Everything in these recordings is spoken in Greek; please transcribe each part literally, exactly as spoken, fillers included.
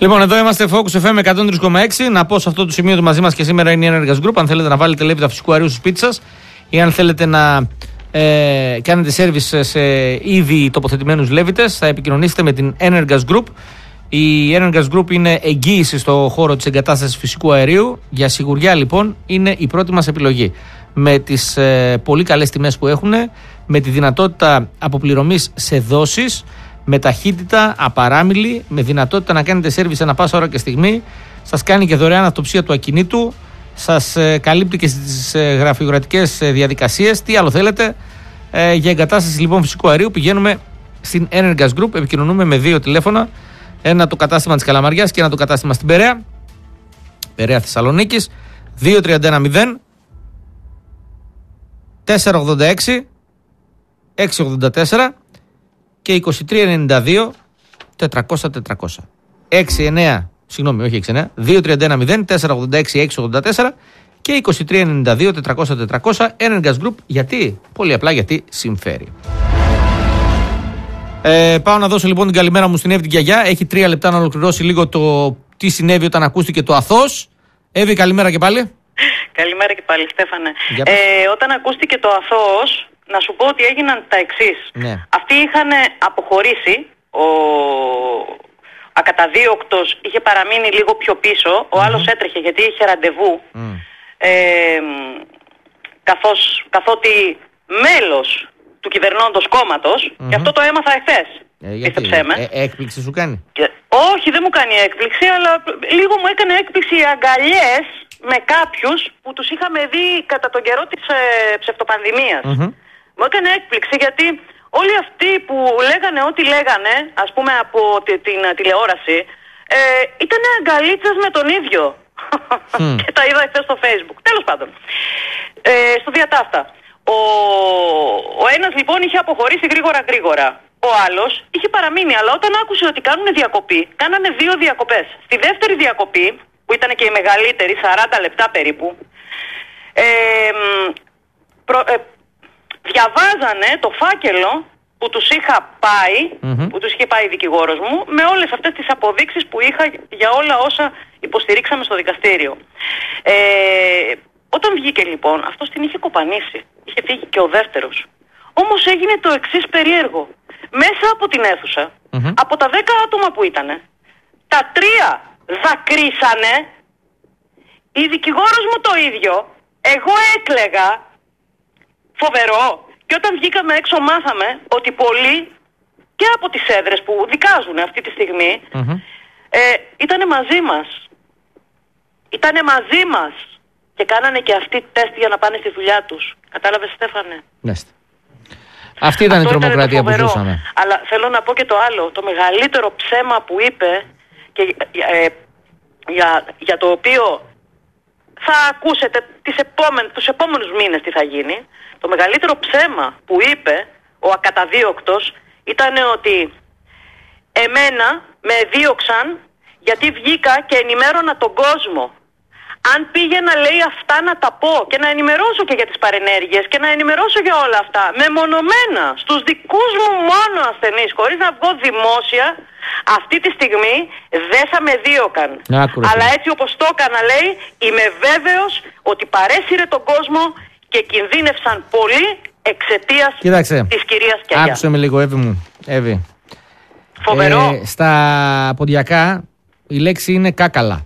Λοιπόν, εδώ είμαστε Focus εφ εμ εκατόν τρία κόμμα έξι. Να πω σε αυτό το σημείο ότι μαζί μας και σήμερα είναι η Energas Group. Αν θέλετε να βάλετε λέβητα φυσικού αερίου στο σπίτι σας ή αν θέλετε να ε, κάνετε service σε ήδη τοποθετημένους λέβητες, θα επικοινωνήσετε με την Energas Group. Η Energas Group είναι εγγύηση στο χώρο της εγκατάστασης φυσικού αερίου. Για σιγουριά λοιπόν είναι η πρώτη μας επιλογή. Με τις ε, πολύ καλές τιμές που έχουν, με τη δυνατότητα αποπληρωμής σε δόσεις, με ταχύτητα απαράμιλη, με δυνατότητα να κάνετε σέρβις ανά πάσα ώρα και στιγμή. Σας κάνει και δωρεάν αυτοψία του ακινήτου, σας ε, καλύπτει και στις ε, γραφειοκρατικές ε, διαδικασίες. Τι άλλο θέλετε? Ε, για εγκατάσταση λοιπόν φυσικού αερίου πηγαίνουμε στην Energas Group. Επικοινωνούμε με δύο τηλέφωνα. Ένα το κατάστημα της Καλαμαριάς και ένα το κατάστημα στην Περαία, Περαία Θεσσαλονίκης. Δύο τρία ένα μηδέν τέσσερα ογδόντα έξι έξι ογδόντα τέσσερα και είκοσι τρία ενενήντα δύο τετρακόσια τετρακόσια. έξι εννέα, συγγνώμη, όχι έξι εννέα, δύο τρία ένα μηδέν τέσσερα ογδόντα έξι έξι ογδόντα τέσσερα και είκοσι τρία ενενήντα δύο τετρακόσια τετρακόσια. Energas Group. Γιατί? Πολύ απλά γιατί συμφέρει. Ε, πάω να δώσω λοιπόν την καλημέρα μου στην Εύη την γιαγιά. Έχει τρία λεπτά να ολοκληρώσει λίγο το τι συνέβη όταν ακούστηκε το αθώος. Εύη, καλημέρα και πάλι. Καλημέρα και πάλι, Στέφανε. Ε, όταν ακούστηκε το αθώος, να σου πω ότι έγιναν τα εξής. Ναι. Αυτοί είχαν αποχωρήσει, ο ακαταδίωκτος είχε παραμείνει λίγο πιο πίσω, ο mm-hmm. άλλος έτρεχε γιατί είχε ραντεβού, mm. ε, καθώς, καθότι μέλος του κυβερνώντος κόμματος, mm-hmm. και αυτό το έμαθα εχθές. Ε, πίστεψέ με. Ε, έκπληξη σου κάνει? Και, όχι, δεν μου κάνει έκπληξη, αλλά λίγο μου έκανε έκπληξη οι αγκαλιές με κάποιους που τους είχαμε δει κατά τον καιρό της ε, ψευτοπανδημίας. Mm-hmm. Μου έκανε έκπληξη γιατί όλοι αυτοί που λέγανε ό,τι λέγανε, ας πούμε από τη, την uh, τηλεόραση, ε, ήταν αγκαλίτσες με τον ίδιο. Mm. Και τα είδα χθες στο Facebook. Τέλος πάντων, ε, στο διατάφτα. Ο, ο ένας λοιπόν είχε αποχωρήσει γρήγορα γρήγορα. Ο άλλος είχε παραμείνει, αλλά όταν άκουσε ότι κάνουν διακοπή, κάνανε δύο διακοπές. Στη δεύτερη διακοπή, που ήταν και η μεγαλύτερη, σαράντα λεπτά περίπου, ε, προ, ε, διαβάζανε το φάκελο που τους είχα πάει, mm-hmm. που τους είχε πάει η δικηγόρος μου, με όλες αυτές τις αποδείξεις που είχα για όλα όσα υποστηρίξαμε στο δικαστήριο. Ε, όταν βγήκε λοιπόν, αυτός την είχε κοπανίσει. Είχε φύγει και ο δεύτερος. Όμως έγινε το εξής περίεργο. Μέσα από την αίθουσα, mm-hmm. από τα δέκα άτομα που ήτανε, τα τρία δακρύσανε, η δικηγόρος μου το ίδιο, εγώ έκλαιγα, φοβερό. Και όταν βγήκαμε έξω μάθαμε ότι πολλοί και από τις έδρες που δικάζουν αυτή τη στιγμή, mm-hmm. ε, ήτανε μαζί μας. Ήτανε μαζί μας. Και κάνανε και αυτοί τεστ για να πάνε στη δουλειά τους. Κατάλαβες, Στέφανε? Ναι. Αυτή ήταν αυτό η τρομοκρατία που ζούσαμε. Αλλά θέλω να πω και το άλλο. Το μεγαλύτερο ψέμα που είπε και, ε, για, για το οποίο θα ακούσετε τις επόμενες, τους επόμενους μήνες τι θα γίνει. Το μεγαλύτερο ψέμα που είπε ο ακαταδίωκτος ήταν ότι εμένα με δίωξαν γιατί βγήκα και ενημέρωνα τον κόσμο. Αν πήγαινα, λέει, αυτά να τα πω και να ενημερώσω και για τις παρενέργειες και να ενημερώσω για όλα αυτά μεμονωμένα στους δικούς μου μόνο ασθενείς, χωρίς να βγω δημόσια, αυτή τη στιγμή δεν θα με δίωκαν. Άκουρε. Αλλά έτσι όπως το έκανα, λέει, είμαι βέβαιος ότι παρέσυρε τον κόσμο και κινδύνευσαν πολύ εξαιτίας Κοίταξε. της κυρίας Κιαγιά. Άκουσε με λίγο, Εύη μου. Εύη. Φοβερό. Ε, στα ποντιακά η λέξη είναι κάκαλα.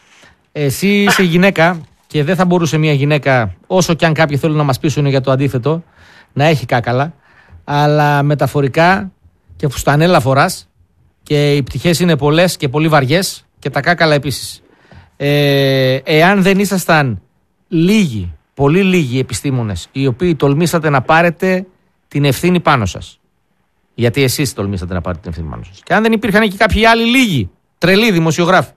Εσύ είσαι γυναίκα και δεν θα μπορούσε μια γυναίκα, όσο και αν κάποιοι θέλουν να μας πείσουν για το αντίθετο, να έχει κάκαλα, αλλά μεταφορικά και φουστανέλα φοράς και οι πτυχές είναι πολλές και πολύ βαριές και τα κάκαλα επίσης. Ε, εάν δεν ήσασταν λίγοι, πολύ λίγοι επιστήμονες οι οποίοι τολμήσατε να πάρετε την ευθύνη πάνω σας, γιατί εσείς τολμήσατε να πάρετε την ευθύνη πάνω σας, και αν δεν υπήρχαν και κάποιοι άλλοι λίγοι τρελοί δημοσιογράφοι,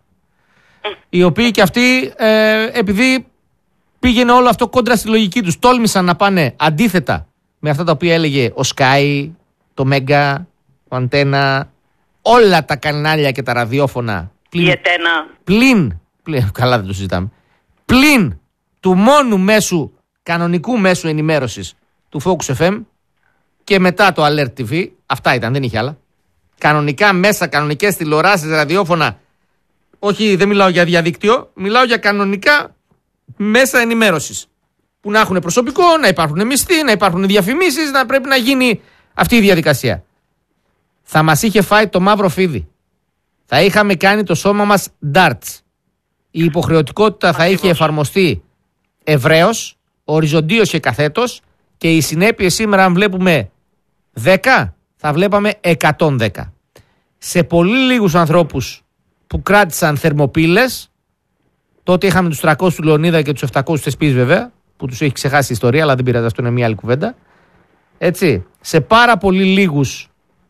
οι οποίοι και αυτοί, ε, επειδή πήγαινε όλο αυτό κόντρα στη λογική τους, τόλμησαν να πάνε αντίθετα με αυτά τα οποία έλεγε ο Sky, το Μέγκα, ο Αντένα, όλα τα κανάλια και τα ραδιόφωνα. Πλην, η Ετένα. Πλην, πλην, καλά δεν το συζητάμε, πλην του μόνου μέσου, κανονικού μέσου ενημέρωσης του Focus εφ εμ και μετά το Alert τι βι, αυτά ήταν, δεν είχε άλλα. Κανονικά μέσα, κανονικές τηλεοράσεις, ραδιόφωνα όχι δεν μιλάω για διαδίκτυο, μιλάω για κανονικά μέσα ενημέρωσης. Που να έχουν προσωπικό, να υπάρχουν μισθοί, να υπάρχουν διαφημίσεις, να πρέπει να γίνει αυτή η διαδικασία. Θα μας είχε φάει το μαύρο φίδι. Θα είχαμε κάνει το σώμα μας darts. Η υποχρεωτικότητα θα είχε εφαρμοστεί ευρέως, οριζοντίως και καθέτος και οι συνέπειες σήμερα, αν βλέπουμε δέκα, θα βλέπαμε εκατόν δέκα. Σε πολύ λίγους ανθρώπους που κράτησαν θερμοπύλες, τότε είχαμε τους τριακόσιους του Λεωνίδα και τους επτακόσιους Θεσπής βέβαια, που τους έχει ξεχάσει η ιστορία, αλλά δεν πειράζει, αυτό είναι μια άλλη κουβέντα. Έτσι, σε πάρα πολύ λίγους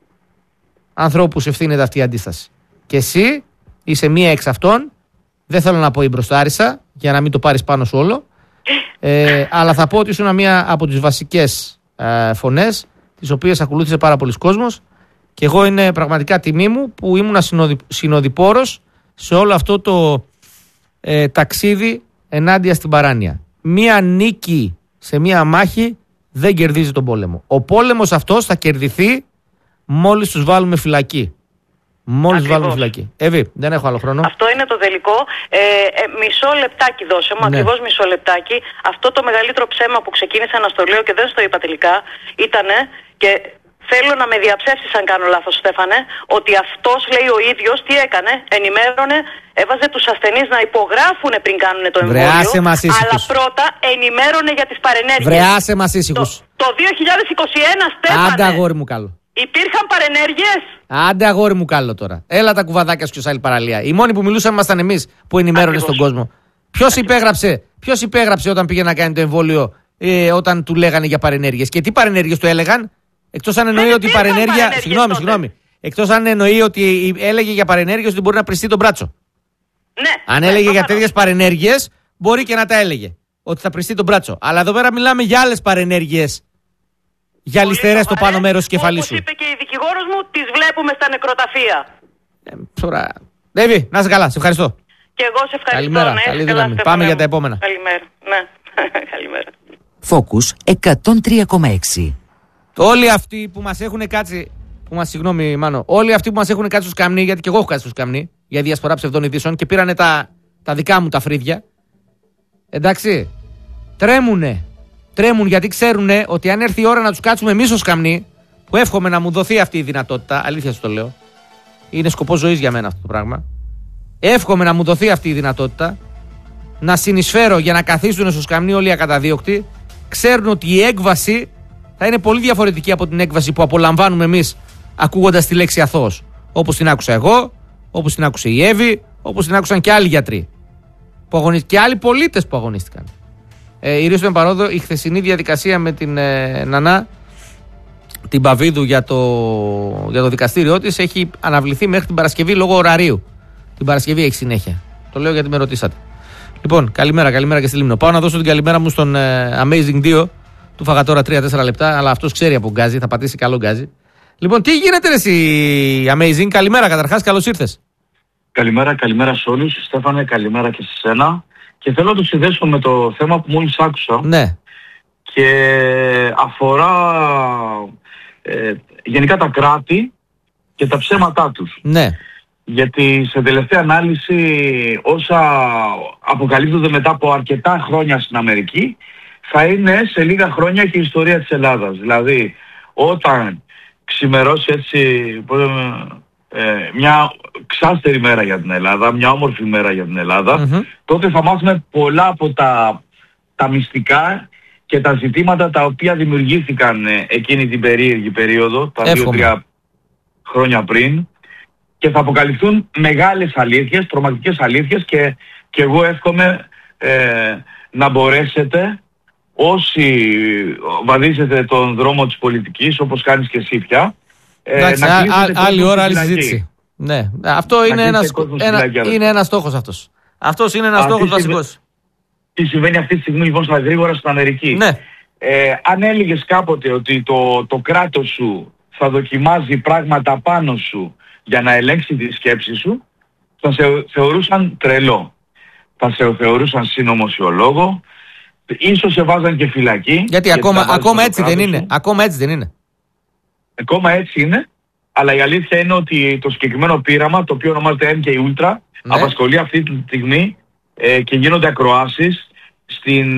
ανθρώπους ευθύνεται αυτή η αντίσταση. Και εσύ είσαι μία εξ αυτών, δεν θέλω να πω η μπροστάρισα, για να μην το πάρεις πάνω σου όλο, ε, αλλά θα πω ότι ήσουν μία από τις βασικές ε, φωνές, τις οποίες ακολούθησε πάρα πολλοί κόσμος, και εγώ είναι πραγματικά τιμή μου που ήμουν συνοδη, συνοδοιπόρος σε όλο αυτό το ε, ταξίδι ενάντια στην παράνοια. Μία νίκη σε μία μάχη δεν κερδίζει τον πόλεμο. Ο πόλεμος αυτός θα κερδιθεί μόλις τους βάλουμε φυλακή. Μόλις τους βάλουμε φυλακή. Εύη, δεν έχω άλλο χρόνο. Αυτό είναι το τελικό. Ε, ε, μισό λεπτάκι δώσε μου, ναι. Ακριβώς μισό λεπτάκι. Αυτό το μεγαλύτερο ψέμα που ξεκίνησα να στο λέω και δεν στο είπα τελικά ήτανε, και θέλω να με διαψεύσεις αν κάνω λάθος, Στέφανε, ότι αυτός, λέει ο ίδιος, τι έκανε, ενημέρωνε, έβαζε τους ασθενείς να υπογράφουν πριν κάνουν το εμβόλιο, αλλά πρώτα ενημέρωνε για τις παρενέργειες. Βρεάσε μας ήσυχους. Το, το δύο χιλιάδες είκοσι ένα, Στέφανε. Άντε αγόρι μου καλό. Υπήρχαν παρενέργειες. Άντε αγόρι μου καλό τώρα. Έλα τα κουβαδάκια σου και άλλη παραλία. Οι μόνοι που μιλούσαμε ήμασταν εμείς που ενημέρωνε στον κόσμο. Ποιος υπέγραψε, ποιος υπέγραψε όταν πήγε να κάνει το εμβόλιο, ε, όταν του λέγανε για παρενέργειες? Και τι παρενέργειες του έλεγαν? Εκτός αν εννοεί ότι η παρενέργεια. Συγγνώμη, συγγνώμη. Εκτός αν εννοεί ότι έλεγε για παρενέργειες ότι μπορεί να πριστεί τον μπράτσο. Ναι. Αν ναι, έλεγε ναι, για ναι. τέτοιες παρενέργειες, μπορεί και να τα έλεγε. Ότι θα πριστεί τον μπράτσο. Αλλά εδώ πέρα μιλάμε για άλλες παρενέργειες. Για ληστερές στο πάνω μέρος της κεφαλής σου. Όπως είπε και η δικηγόρος μου, τις βλέπουμε στα νεκροταφεία. Ε, τώρα. Δέβη, να είσαι καλά, σε ευχαριστώ. Και εγώ σε ευχαριστώ. Καλημέρα, Ναι, καλή καλά, δύναμη. Πάμε για τα επόμενα. Καλημέρα. Ναι. Καλημέρα. Focus εκατόν τρία κόμμα έξι. Όλοι αυτοί που μας έχουν κάτσει. Που μας, συγγνώμη, Μάνο. Όλοι αυτοί που μας έχουν κάτσει στο σκαμνί, γιατί και εγώ έχω κάτσει στο σκαμνί για διασπορά ψευδών ειδήσεων και πήρανε τα, τα δικά μου τα φρύδια. Εντάξει. Τρέμουνε. Τρέμουν γιατί ξέρουν ότι αν έρθει η ώρα να τους κάτσουμε εμείς στο σκαμνί, που εύχομαι να μου δοθεί αυτή η δυνατότητα, αλήθεια σου το λέω, είναι σκοπός ζωής για μένα αυτό το πράγμα. Εύχομαι να μου δοθεί αυτή η δυνατότητα, να συνεισφέρω για να καθίσουν στο σκαμνί όλοι οι ακαταδίωκτοι. Ξέρουν ότι η έκβαση θα είναι πολύ διαφορετική από την έκβαση που απολαμβάνουμε εμείς ακούγοντας τη λέξη αθώος. Όπως την άκουσα εγώ, όπως την άκουσε η Εύη, όπως την άκουσαν και άλλοι γιατροί που αγωνίστηκαν, και άλλοι πολίτες που αγωνίστηκαν. Ε, η Ρίστο Εμπαρόδο, η χθεσινή διαδικασία με την ε, Νανά, την Παβίδου για το, για το δικαστήριό της, έχει αναβληθεί μέχρι την Παρασκευή λόγω ωραρίου. Την Παρασκευή έχει συνέχεια. Το λέω γιατί με ρωτήσατε. Λοιπόν, καλημέρα, καλημέρα και στη Λίμνο. Πάω να δώσω την καλημέρα μου στον ε, Amazing δύο. Του φάγα τώρα τρία τέσσερα λεπτά, αλλά αυτός ξέρει από γκάζι, θα πατήσει καλό γκάζι. Λοιπόν, τι γίνεται ρε εσύ Amazing, καλημέρα καταρχάς, καλώς ήρθες. Καλημέρα, καλημέρα σε όλους. Στέφανε, καλημέρα και σε σένα. Και θέλω να το συνδέσω με το θέμα που μόλις άκουσα. Ναι. Και αφορά ε, γενικά τα κράτη και τα ψέματά τους. Ναι. Γιατί σε τελευταία ανάλυση όσα αποκαλύπτονται μετά από αρκετά χρόνια στην Αμερική θα είναι σε λίγα χρόνια και η ιστορία της Ελλάδας. Δηλαδή όταν ξημερώσει έτσι ε, μια ξάστερη μέρα για την Ελλάδα, μια όμορφη μέρα για την Ελλάδα, mm-hmm. τότε θα μάθουμε πολλά από τα, τα μυστικά και τα ζητήματα τα οποία δημιουργήθηκαν ε, εκείνη την περίεργη περίοδο, τα δύο-τρία χρόνια πριν, και θα αποκαλυφθούν μεγάλες αλήθειες, τρομακτικές αλήθειες, και, και εγώ εύχομαι ε, να μπορέσετε όσοι βαδίσετε τον δρόμο της πολιτικής, όπως κάνεις και εσύ πια, ε, εντάξει, να α, κλείσετε α, άλλη ώρα, άλλη συζήτηση. Ναι, αυτό είναι ένας, ένα, είναι ένας στόχος αυτός. Αυτός είναι ένας στόχος βασικός. Τι συμβαίνει αυτή τη στιγμή λοιπόν στα γρήγορα στην Αμερική. Ναι. Ε, αν έλεγες κάποτε ότι το, το κράτος σου θα δοκιμάζει πράγματα πάνω σου για να ελέγξει τη σκέψη σου, θα σε θεωρούσαν τρελό. Θα σε θεωρούσαν συνωμοσιολόγο, ίσως σε βάζαν και φυλακή. Γιατί ακόμα, ακόμα έτσι δεν είναι. Ακόμα έτσι δεν είναι. Ακόμα έτσι είναι. αλλά η αλήθεια είναι ότι το συγκεκριμένο πείραμα, το οποίο ονομάζεται εμ κέι Ultra, ναι, απασχολεί αυτή τη στιγμή ε, και γίνονται ακροάσεις στην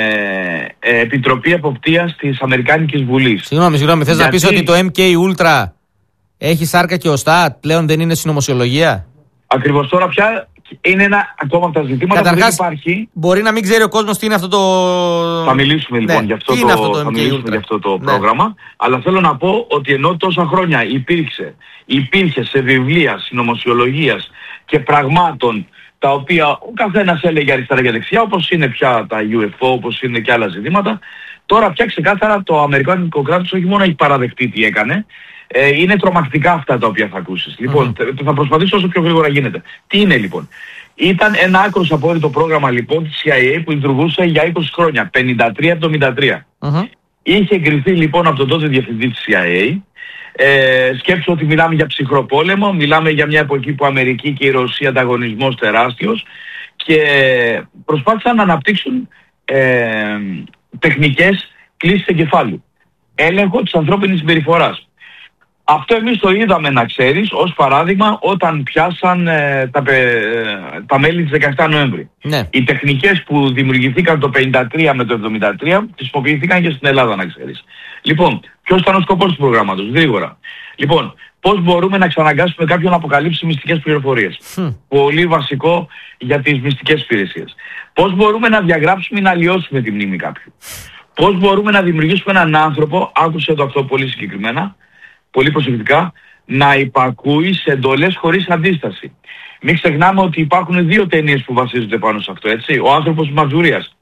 ε, ε, Επιτροπή Εποπτείας της Αμερικάνικης Βουλής. Συγγνώμη, συγγνώμη, θες Γιατί... να πεις ότι το εμ κέι Ultra έχει σάρκα και οστά, πλέον δεν είναι συνωμοσιολογία? Ακριβώς, τώρα πια είναι ένα ακόμα από τα ζητήματα. Καταρχάς, που δεν υπάρχει. Μπορεί να μην ξέρει ο κόσμος τι είναι αυτό το... Θα μιλήσουμε λοιπόν ναι, για αυτό το, αυτό το, θα μιλήσουμε για αυτό το ναι. πρόγραμμα. Αλλά θέλω να πω ότι ενώ τόσα χρόνια υπήρξε, υπήρχε σε βιβλία συνωμοσιολογίας και πραγμάτων τα οποία ο καθένας έλεγε αριστερά και δεξιά, όπως είναι πια τα γιου εφ ο, όπως είναι και άλλα ζητήματα, τώρα πια ξεκάθαρα το αμερικάνικο κράτος όχι μόνο έχει παραδεχτεί τι έκανε, ε, είναι τρομακτικά αυτά τα οποία θα ακούσεις. Mm-hmm. Λοιπόν, θα προσπαθήσω όσο πιο γρήγορα γίνεται. Τι είναι λοιπόν? Ήταν ένα άκρως απόρριτο πρόγραμμα λοιπόν της σι άι έι που λειτουργούσε για είκοσι χρόνια, πενήντα τρία εβδομήντα τρία. Mm-hmm. Είχε εγκριθεί λοιπόν από τον τότε διευθυντή της σι άι έι. Ε, σκέψου ότι μιλάμε για ψυχρό πόλεμο, μιλάμε για μια εποχή που η Αμερική και η Ρωσία ανταγωνισμός τεράστιος και προσπάθησαν να αναπτύξουν ε, τεχνικές κλίσης εγκεφάλου. Έλεγχο της ανθρώπινης συμπεριφοράς. Αυτό εμείς το είδαμε, να ξέρεις, ως παράδειγμα όταν πιάσαν ε, τα, ε, τα μέλη της δεκαεφτά Νοέμβρη. Ναι. Οι τεχνικές που δημιουργηθήκαν το πενήντα τρία με το εβδομήντα τρία χρησιμοποιήθηκαν και στην Ελλάδα, να ξέρεις. Λοιπόν, ποιος ήταν ο σκοπός του προγράμματος? Γρήγορα. Λοιπόν, πώς μπορούμε να εξαναγκάσουμε κάποιον να αποκαλύψει μυστικές πληροφορίες. Mm. Πολύ βασικό για τις μυστικές υπηρεσίες. Πώς μπορούμε να διαγράψουμε ή να αλλοιώσουμε τη μνήμη κάποιου. Πώς μπορούμε να δημιουργήσουμε έναν άνθρωπο, άκουσε το αυτό πολύ συγκεκριμένα, πολύ προσεκτικά, να υπακούει σε εντολές χωρίς αντίσταση. Μην ξεχνάμε ότι υπάρχουν δύο ταινίες που βασίζονται πάνω σε αυτό, έτσι. Ο άνθρωπος της Μαζουρίας.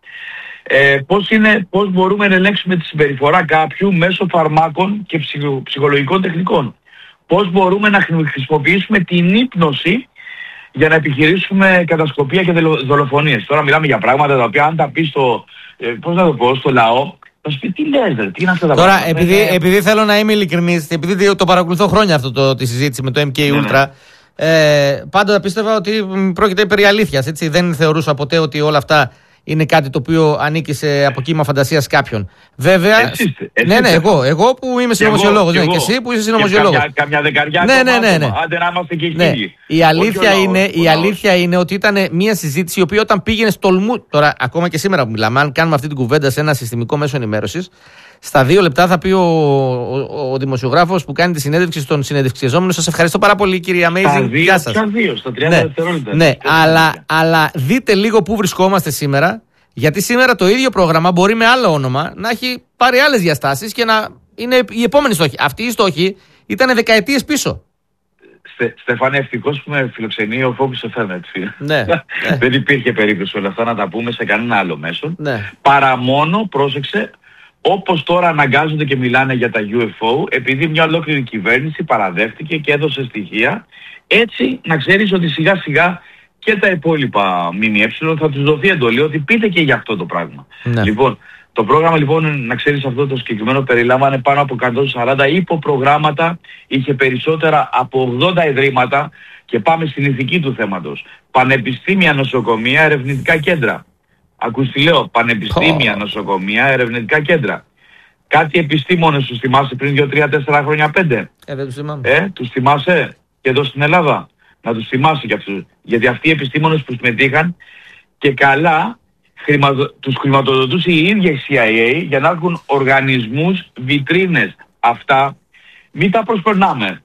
Ε, πώς, είναι, πώς μπορούμε να ελέγξουμε τη συμπεριφορά κάποιου μέσω φαρμάκων και ψυχο, ψυχολογικών τεχνικών. Πώς μπορούμε να χρησιμοποιήσουμε την ύπνωση για να επιχειρήσουμε κατασκοπία και δολοφονίες. Τώρα μιλάμε για πράγματα τα οποία αν τα πει στο, ε, πώς να το πω, στο λαό, θα σου πει τι λες, ρε, τι είναι αυτά τα Τώρα, πράγματα. Τώρα, επειδή, επειδή θέλω να είμαι ειλικρινής, επειδή το παρακολουθώ χρόνια αυτό το, τη συζήτηση με το εμ κέι Ultra, ναι, ναι. Ε, πάντα πίστευα ότι πρόκειται περί αλήθειας, έτσι. Δεν θεωρούσα ποτέ ότι όλα αυτά είναι κάτι το οποίο ανήκει σε αποκύμα φαντασίας κάποιον. Βέβαια. Έτσι είστε, έτσι ναι, ναι, εγώ, εγώ που είμαι συνωμοσιολόγος. Ναι, και εσύ που είσαι συνωμοσιολόγος. Καμιά, καμιά δεκαριά ναι, ναι, ναι, ναι. Άντε να είμαστε και ναι. Η, αλήθεια είναι, η αλήθεια είναι ότι ήταν μια συζήτηση η οποία όταν πήγαινε στολμού. Τώρα, ακόμα και σήμερα που μιλάμε, αν κάνουμε αυτή την κουβέντα σε ένα συστημικό μέσο ενημέρωσης, στα δύο λεπτά θα πει ο, ο, ο δημοσιογράφος που κάνει τη συνέντευξη στον συνεντευξιαζόμενο. Σας ευχαριστώ πάρα πολύ, κύριε Amazing. Γεια σας. Στα δύο, στα τριάντα ναι, δευτερόλεπτα. Ναι, αλλά, αλλά δείτε λίγο πού βρισκόμαστε σήμερα. Γιατί σήμερα το ίδιο πρόγραμμα μπορεί με άλλο όνομα να έχει πάρει άλλες διαστάσεις και να είναι η επόμενη στόχη. Αυτή η στόχη ήταν δεκαετίες πίσω. Στε, Στεφάνη, ευτυχώς που με φιλοξενεί ο Focus εφ εμ, έτσι. Ναι, ναι. Δεν υπήρχε περίπτωση όλα αυτά να τα πούμε σε κανένα άλλο μέσο. Ναι. Παρά μόνο, πρόσεξε, όπως τώρα αναγκάζονται και μιλάνε για τα γιου εφ ο, επειδή μια ολόκληρη κυβέρνηση παραδέχτηκε και έδωσε στοιχεία, έτσι να ξέρεις ότι σιγά σιγά και τα υπόλοιπα ΜΜΕ θα τους δοθεί εντολή ότι πείτε και για αυτό το πράγμα. Ναι. Λοιπόν, το πρόγραμμα λοιπόν, να ξέρεις, αυτό το συγκεκριμένο περιλάμβανε πάνω από εκατόν σαράντα υποπρογράμματα, είχε περισσότερα από ογδόντα ιδρύματα και πάμε στην ηθική του θέματος. Πανεπιστήμια, νοσοκομεία, ερευνητικά κέντρα. Ακούς τι λέω, πανεπιστήμια, oh. νοσοκομεία, ερευνητικά κέντρα. Κάτι επιστήμονες τους θυμάσαι πριν δύο, τρία, τέσσερα χρόνια, πέντε. Ε, δεν τους θυμάμαι. Ε, τους θυμάσαι και εδώ στην Ελλάδα. Να τους θυμάσαι και αυτούς. Γιατί αυτοί οι επιστήμονες που συμμετείχαν και καλά χρηματο... τους χρηματοδοτούσε η ίδια η σι άι έι για να έχουν οργανισμούς, βιτρίνες. Αυτά μην τα προσπερνάμε.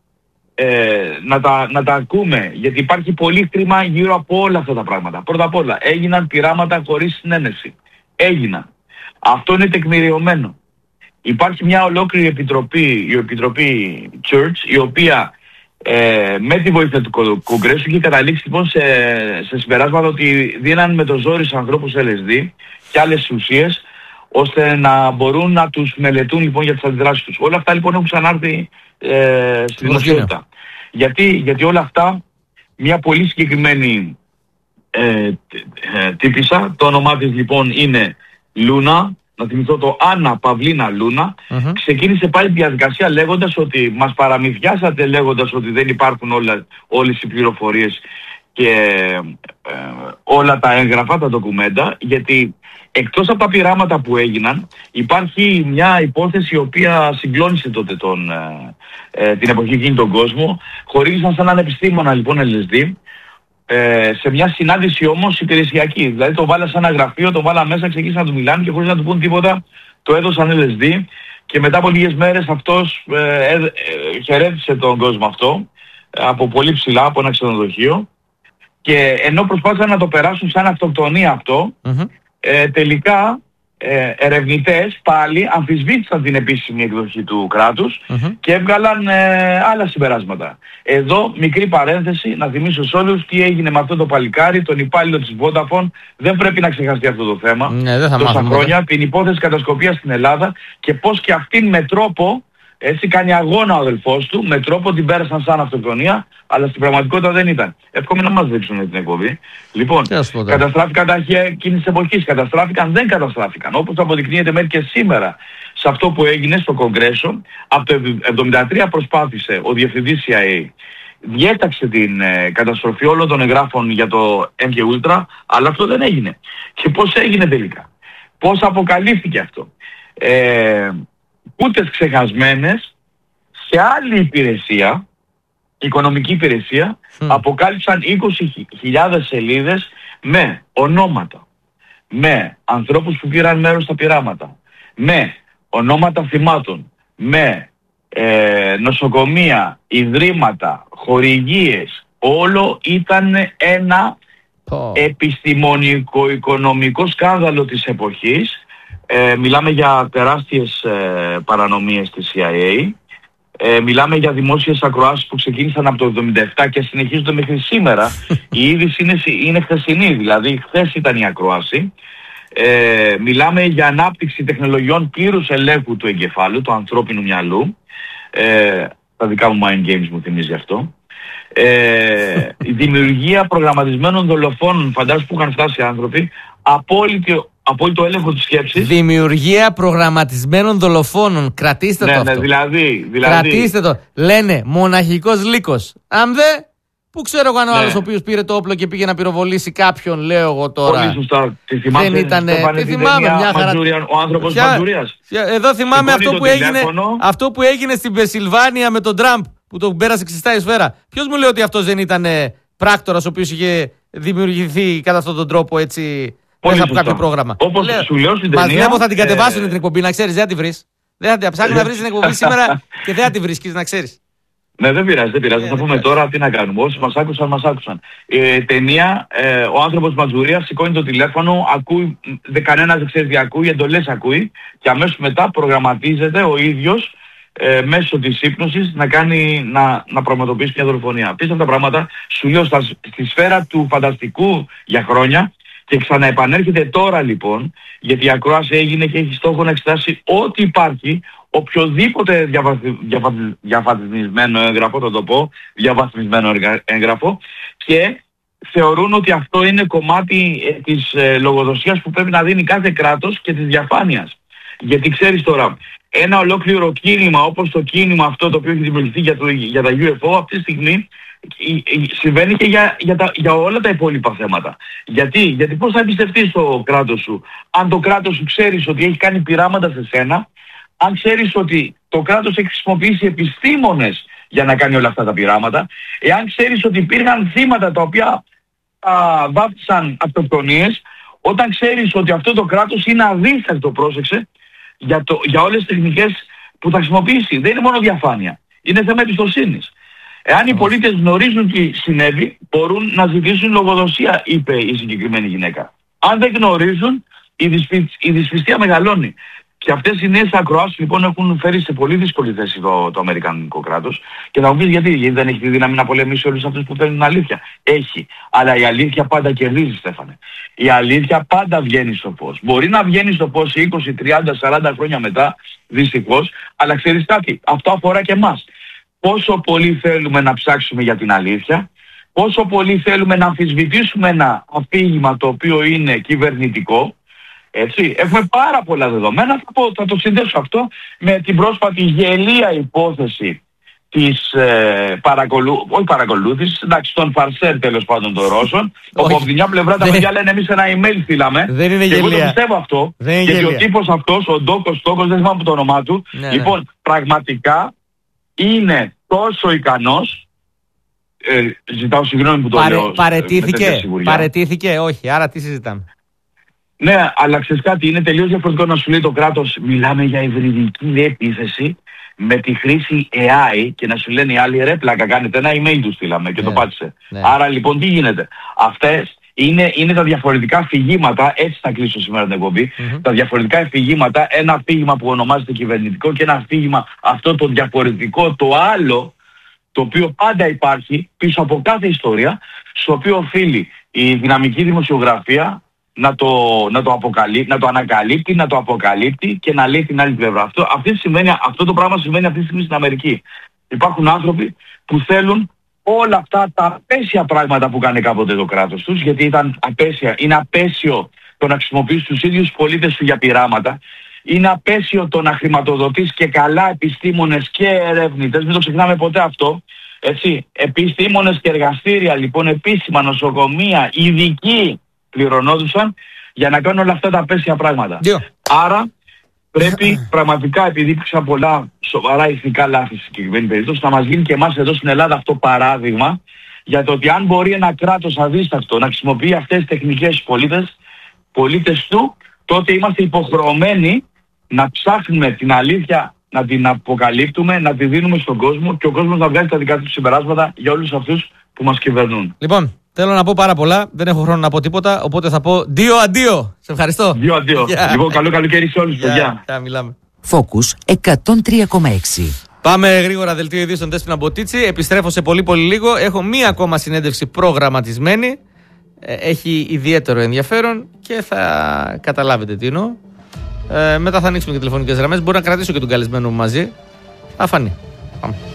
Ε, να, τα, να τα ακούμε. Γιατί υπάρχει πολύ χρήμα γύρω από όλα αυτά τα πράγματα. Πρώτα απ' όλα έγιναν πειράματα χωρίς συνένεση. Έγιναν. Αυτό είναι τεκμηριωμένο. Υπάρχει μια ολόκληρη επιτροπή, η Επιτροπή Church, η οποία Ε, με τη βοήθεια του Κογκρέσου είχε καταλήξει λοιπόν σε, σε συμπεράσματα ότι δίναν με το ζόρι στους ανθρώπους ελ ες ντι και άλλες ουσίες ώστε να μπορούν να τους μελετούν λοιπόν για τις αντιδράσεις τους. Όλα αυτά λοιπόν έχουν ξανάρθει ε, στη δημοσιότητα. Γιατί, γιατί όλα αυτά μια πολύ συγκεκριμένη ε, ε, τύπισσα, το όνομά της λοιπόν είναι Λούνα, να θυμηθώ το Άννα Παυλίνα Λούνα, mm-hmm. ξεκίνησε πάλι τη διαδικασία λέγοντας ότι μας παραμυθιάσατε λέγοντας ότι δεν υπάρχουν όλα, όλες οι πληροφορίες και ε, όλα τα έγγραφα, τα ντοκουμέντα, γιατί εκτός από τα πειράματα που έγιναν υπάρχει μια υπόθεση η οποία συγκλώνησε τότε τον, ε, ε, την εποχή εκείνη τον κόσμο. Χορήγησαν σαν έναν επιστήμονα λοιπόν ελ ες ντι ε, σε μια συνάντηση όμως υπηρεσιακή. Δηλαδή τον βάλα σε ένα γραφείο, τον βάλα μέσα, ξεκίνησαν να του μιλάνε και χωρίς να του πούν τίποτα το έδωσαν ελ ες ντι και μετά από λίγες μέρες αυτός ε, ε, ε, χαιρέτησε τον κόσμο αυτό ε, από πολύ ψηλά, από ένα ξενοδοχείο, και ενώ προσπάθησαν να το περάσουν σαν αυτοκτονία αυτό, mm-hmm. ε, τελικά ε, ερευνητές πάλι αμφισβήτησαν την επίσημη εκδοχή του κράτους mm-hmm. και έβγαλαν ε, άλλα συμπεράσματα. Εδώ μικρή παρένθεση να θυμίσω σε όλους τι έγινε με αυτό το παλικάρι, τον υπάλληλο της Vodafone. Δεν πρέπει να ξεχαστεί αυτό το θέμα. Ναι, δεν θα τόσα μάθουμε, χρόνια, δε. την υπόθεση κατασκοπίας στην Ελλάδα και πώς και αυτήν με τρόπο, έτσι κάνει αγώνα ο αδελφός του, με τρόπο την πέρασαν σαν αυτοκτονία, αλλά στην πραγματικότητα δεν ήταν. Εύχομαι να μας δείξουν την εκπομπή. Λοιπόν, καταστράφηκαν τα αρχαία εκείνης της εποχής, καταστράφηκαν, δεν καταστράφηκαν. Όπως αποδεικνύεται μέχρι και σήμερα σε αυτό που έγινε στο Κογκρέσο, από το εβδομήντα τρία προσπάθησε ο διευθυντής σι άι έι, διέταξε την ε, καταστροφή όλων των εγγράφων για το εμ κέι Ultra, αλλά αυτό δεν έγινε. Και πώς έγινε τελικά, πώς αποκαλύφθηκε αυτό. Ε, Ούτες ξεχασμένες σε άλλη υπηρεσία, οικονομική υπηρεσία, mm. αποκάλυψαν είκοσι χιλιάδες σελίδες με ονόματα, με ανθρώπους που πήραν μέρος στα πειράματα, με ονόματα θυμάτων, με ε, νοσοκομεία, ιδρύματα, χορηγίες. Όλο ήταν ένα oh. επιστημονικό-οικονομικό σκάνδαλο της εποχής. Ε, μιλάμε για τεράστιες ε, παρανομίες της σι άι έι. Ε, μιλάμε για δημόσιες ακροάσεις που ξεκίνησαν από το εβδομήντα επτά και συνεχίζονται μέχρι σήμερα. Η είδηση είναι, είναι χθεσινή, δηλαδή χθες ήταν η ακροάση. Ε, μιλάμε για ανάπτυξη τεχνολογιών πλήρους ελέγχου του εγκεφάλου, του ανθρώπινου μυαλού. Ε, τα δικά μου mind games μου θυμίζει αυτό. Ε, η δημιουργία προγραμματισμένων δολοφόνων, φαντάζομαι που είχαν φτάσει άνθρωποι, απόλυτη απόλυτο έλεγχο της σκέψης. Δημιουργία προγραμματισμένων δολοφόνων. Κρατήστε ναι, το ναι, αυτό. Δηλαδή, δηλαδή... Κρατήστε το. Λένε μοναχικός λύκος. Αν δε, πού ξέρω εγώ αν ο ναι. άλλος ο οποίος πήρε το όπλο και πήγε να πυροβολήσει κάποιον, λέω εγώ τώρα. Πολύ σωστά. Τι θυμάσαι, δεν ήτανε. Τι θυμάμαι, μια χαρά. Μαντζούριαν, ο άνθρωπος Ποια... Μαντζουρίας. Εδώ θυμάμαι αυτό που, έγινε, αυτό που έγινε στην Πενσιλβάνια με τον Τραμπ που τον πέρασε ξυστά η σφαίρα. Ποιος μου λέει ότι αυτός δεν ήταν πράκτορας ο οποίος είχε δημιουργηθεί κατά αυτόν τον τρόπο έτσι. Μέσα από κάποιο πρόγραμμα. Όπως λέω, σου λέω στην ταινία. Μας βλέπω θα την κατεβάσουν ε... την εκπομπή, να ξέρεις, δεν θα τη βρεις. Δεν θα την ψάχνει να βρεις την εκπομπή σήμερα και δεν θα τη βρίσκεις, να ξέρεις. Ναι, δεν πειράζει, δεν πειράζει. Ε, θα πούμε πειράζει. Τώρα τι να κάνουμε. Όσοι μας άκουσαν, μας άκουσαν. Ε, ταινία, ε, ο άνθρωπος Μαντζουρίας σηκώνει το τηλέφωνο, ακούει, δε, κανένας δεν ξέρει τι ακούει, εντολές ακούει και αμέσως μετά προγραμματίζεται ο ίδιος ε, μέσω της ύπνωσης να κάνει, να, να πραγματοποιήσει μια δολοφονία. Απίστευτα πράγματα, σου λέω, στα, στη σφαίρα του φανταστικού για χρόνια. Και ξαναεπανέρχεται τώρα λοιπόν, γιατί η ακρόαση έγινε και έχει στόχο να εξετάσει ό,τι υπάρχει, οποιοδήποτε διαβαθ, διαβαθ, διαφαθμισμένο έγγραφο, θα το πω, διαβαθμισμένο έγγραφο, και θεωρούν ότι αυτό είναι κομμάτι ε, της ε, λογοδοσίας που πρέπει να δίνει κάθε κράτος και της διαφάνειας. Γιατί ξέρεις τώρα, ένα ολόκληρο κίνημα όπως το κίνημα αυτό το οποίο έχει δημιουργηθεί για, το, για τα γιου εφ ο αυτή τη στιγμή, συμβαίνει και για, για, τα, για όλα τα υπόλοιπα θέματα. Γιατί, γιατί πώς θα εμπιστευτείς το κράτος σου, αν το κράτος σου ξέρεις ότι έχει κάνει πειράματα σε σένα, αν ξέρεις ότι το κράτος έχει χρησιμοποιήσει επιστήμονες για να κάνει όλα αυτά τα πειράματα, εάν ξέρεις ότι υπήρχαν θύματα τα οποία α, βάφτισαν αυτοκτονίες, όταν ξέρεις ότι αυτό το κράτος είναι αδίστακτο, πρόσεξε, για, το, για όλες τις τεχνικές που θα χρησιμοποιήσει. Δεν είναι μόνο διαφάνεια, είναι θέμα εμπιστοσύνης. Εάν οι πολίτες γνωρίζουν τι συνέβη, μπορούν να ζητήσουν λογοδοσία, είπε η συγκεκριμένη γυναίκα. Αν δεν γνωρίζουν, η, δυσπι... η δυσπιστία μεγαλώνει. Και αυτές οι νέες ακροάσεις λοιπόν έχουν φέρει σε πολύ δύσκολη θέση το, το αμερικανικό κράτος. Και θα μου πεις γιατί, γιατί δεν έχει τη δύναμη να πολεμήσει όλους αυτούς που θέλουν την αλήθεια. Έχει. Αλλά η αλήθεια πάντα κερδίζει, Στέφανε. Η αλήθεια πάντα βγαίνει στο φως. Μπορεί να βγαίνει στο φως είκοσι, τριάντα, σαράντα χρόνια μετά, δυστυχώς, αλλά ξέρεις κάτι, αυτό αφορά και εμάς. Πόσο πολύ θέλουμε να ψάξουμε για την αλήθεια, πόσο πολύ θέλουμε να αμφισβητήσουμε ένα αφήγημα το οποίο είναι κυβερνητικό, έτσι. Έχουμε πάρα πολλά δεδομένα, θα, πω, θα το συνδέσω αυτό με την πρόσφατη γελία υπόθεση της ε, παρακολου... όχι παρακολούθησης, εντάξει, των φαρσέρ τέλος πάντων των Ρώσων, όπου από την μια πλευρά τα παιδιά λένε εμείς ένα email στείλαμε. Δεν είναι και γελία. εγώ το πιστεύω αυτό, δεν γιατί γελία. ο τύπος αυτός, ο Ντόκος Τόκος, δεν θυμάμαι το όνομά του, ναι, λοιπόν, ναι. πραγματικά είναι τόσο ικανός, ε, ζητάω συγγνώμη που το Παρε, λέω. Παρετήθηκε, παρετήθηκε, όχι, άρα τι συζητάμε. Ναι, αλλά ξέρεις κάτι, είναι τελείως διαφορετικό να σου λέει το κράτος, μιλάμε για υβριδική επίθεση με τη χρήση έι άι και να σου λένε οι άλλοι ρε πλάκα κάνετε ένα email του στείλαμε και ναι, το πάτησε. Ναι. Άρα λοιπόν τι γίνεται. Αυτές είναι, είναι τα διαφορετικά αφηγήματα, έτσι θα κλείσω σήμερα την εκπομπή, mm-hmm. τα διαφορετικά αφηγήματα, ένα αφήγημα που ονομάζεται κυβερνητικό και ένα αφήγημα αυτό το διαφορετικό, το άλλο, το οποίο πάντα υπάρχει πίσω από κάθε ιστορία, στο οποίο οφείλει η δυναμική δημοσιογραφία να το, να, το αποκαλύ, να το ανακαλύπτει, να το αποκαλύπτει και να λέει την άλλη πλευρά. Αυτό, αυτή σημαίνει, αυτό το πράγμα σημαίνει αυτή τη στιγμή στην Αμερική. Υπάρχουν άνθρωποι που θέλουν όλα αυτά τα απέσια πράγματα που κάνει κάποτε το κράτος τους, γιατί ήταν απέσια. Είναι απέσιο το να χρησιμοποιείς τους ίδιους πολίτες σου για πειράματα. Είναι απέσιο το να χρηματοδοτείς και καλά επιστήμονες και ερευνητές. Μην το ξεχνάμε ποτέ αυτό. Έτσι, επιστήμονες και εργαστήρια, λοιπόν, επίσημα, νοσοκομεία, ειδικοί πληρωνόντουσαν για να κάνουν όλα αυτά τα απέσια πράγματα. Δύο. Άρα πρέπει πραγματικά, επειδή υπήρξαν πολλά σοβαρά ηθικά λάθη στη συγκεκριμένη περίπτωση, να μας γίνει και εμάς εδώ στην Ελλάδα αυτό παράδειγμα για το ότι αν μπορεί ένα κράτος αδίστακτο να χρησιμοποιεί αυτές τις τεχνικές στους πολίτες, πολίτες του, τότε είμαστε υποχρεωμένοι να ψάχνουμε την αλήθεια, να την αποκαλύπτουμε, να τη δίνουμε στον κόσμο και ο κόσμος να βγάζει τα δικά του συμπεράσματα για όλους αυτούς που μας κυβερνούν. Λοιπόν, θέλω να πω πάρα πολλά, δεν έχω χρόνο να πω τίποτα, οπότε θα πω δύο αντίο. Σε ευχαριστώ. Δύο αντίο. Yeah. Λοιπόν, καλό καλοκαίρι σε όλους, παιδιά. Yeah. μιλάμε. Focus εκατόν τρία κόμμα έξι. Πάμε γρήγορα, δελτίο ειδήσεων Δέσποινα Μποτίτσι. Επιστρέφω σε πολύ πολύ λίγο. Έχω μία ακόμα συνέντευξη προγραμματισμένη. Έχει ιδιαίτερο ενδιαφέρον και θα καταλάβετε τι εννοώ. Ε, μετά θα ανοίξουμε και τηλεφωνικές γραμμές. Μπορεί να κρατήσω και τον καλεσμένο μου μαζί. Θα φανεί. Πάμε.